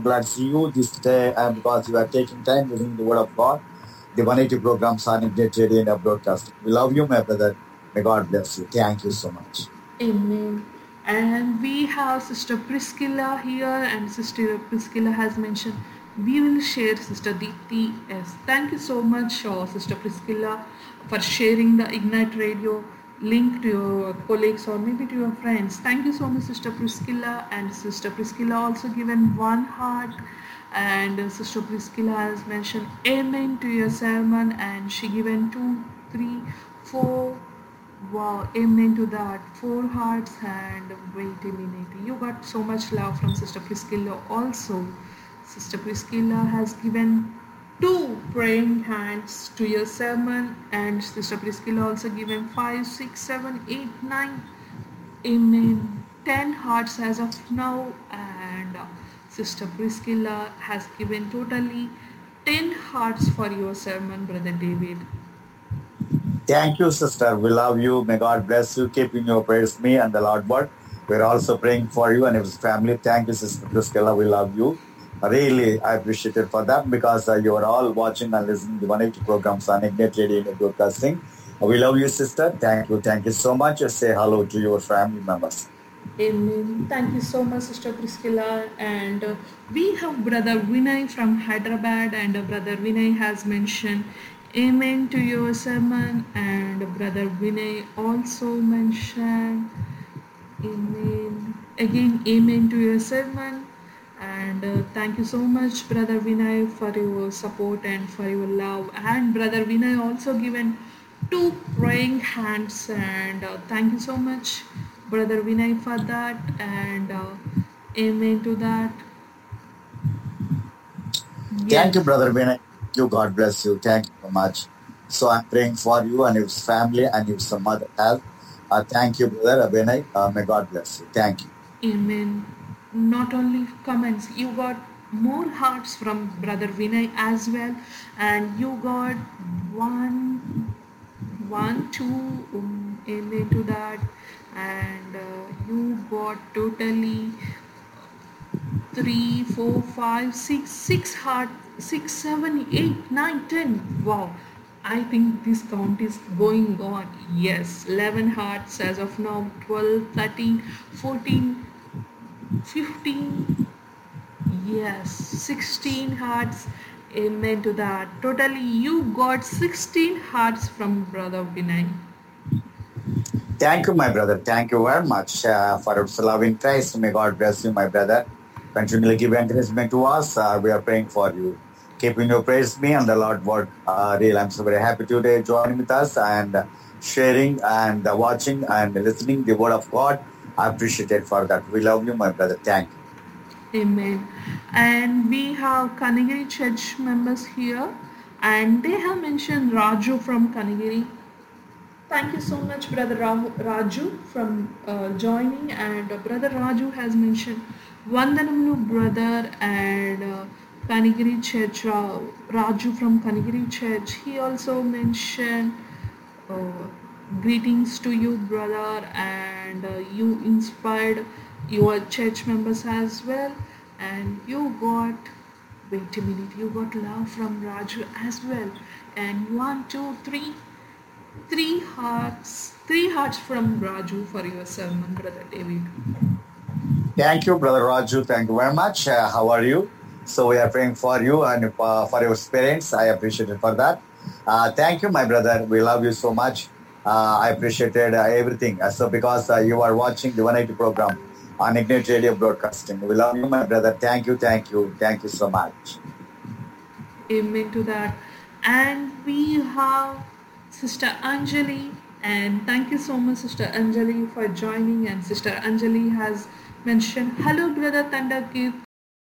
glad to see you this day because you are taking time listening to the Word of God. The 180 programs on Ignite Radio and broadcasting. We love you, my brother. May God bless you. Thank you so much. Amen. And we have Sister Priscilla here, and Sister Priscilla has mentioned we will share Sister Deepti. Yes, thank you so much, Sister Priscilla, for sharing the Ignite Radio link to your colleagues or maybe to your friends. Thank you so much, Sister Priscilla. And Sister Priscilla also given one heart. And Sister Priscilla has mentioned Amen to your sermon, and she given 2, 3, 4. Wow, amen to that. 4 hearts, and wait a minute. You got so much love from Sister Priscilla also. Sister Priscilla has given 2 praying hands to your sermon, and Sister Priscilla also given 5, 6, 7, 8, 9. Amen. 10 hearts as of now, and Sister Priscilla has given totally 10 hearts for your sermon, Brother David. Thank you, sister. We love you. May God bless you. Keep in your prayers, me and the Lord word. We're also praying for you and his family. Thank you, Sister Priscilla. We love you. Really, I appreciate it for that because you are all watching and listening to 180 programs on Ignite Radio and broadcasting. We love you, sister. Thank you. Thank you so much. Say hello to your family members. Amen. Thank you so much, Sister Priscilla. And we have Brother Vinay from Hyderabad, and Brother Vinay has mentioned Amen to your sermon, and Brother Vinay also mentioned Amen. Again, Amen to your sermon. And thank you so much, Brother Vinay, for your support and for your love. And Brother Vinay also given 2 praying hands, and thank you so much, Brother Vinay, for that. And amen to that. Thank you, Brother Vinay. You. God bless you. Thank you so much. So I'm praying for you and his family and his mother health. Thank you, Brother Vinay. May God bless you. Thank you. Amen. Not only comments, you got more hearts from Brother Vinay as well, and you got one, two, amen to that, and you got totally 3, 4, 5, 6 heart, 6, 7, 8, 9, 10. Wow. I think this count is going on. Yes, 11 hearts as of now, 12, 13, 14, 15. Yes, 16 hearts. Amen to that. Totally, you got 16 hearts from Brother Vinay. Thank you, my brother. Thank you very much for your love in Christ. May God bless you, my brother. Continually give encouragement to us. We are praying for you. Keeping your praise me and the Lord word. Real, I'm so very happy today joining with us and sharing and watching and listening the word of God. I appreciate it for that. We love you, my brother. Thank you. Amen. And we have Kanagiri church members here, and they have mentioned Raju from Kanagiri. Thank you so much, Brother Raju, from joining. And Brother Raju has mentioned Vandanamlu brother, and Kanagiri Church, Raju from Kanagiri Church. He also mentioned greetings to you, brother, and you inspired your church members as well. And you got, wait a minute, you got love from Raju as well. And 1, 2, 3. 3 hearts from Raju for your sermon, Brother David. Thank you, Brother Raju. Thank you very much. How are you? So we are praying for you and for your parents. I appreciate it for that. Thank you, my brother. We love you so much. I appreciated everything. So because you are watching the 180 program on Ignite Radio Broadcasting. We love you, my brother. Thank you, thank you. Thank you so much. Amen to that. And we have Sister Anjali, and thank you so much, Sister Anjali, for joining. And Sister Anjali has mentioned, hello, Brother Tandakit.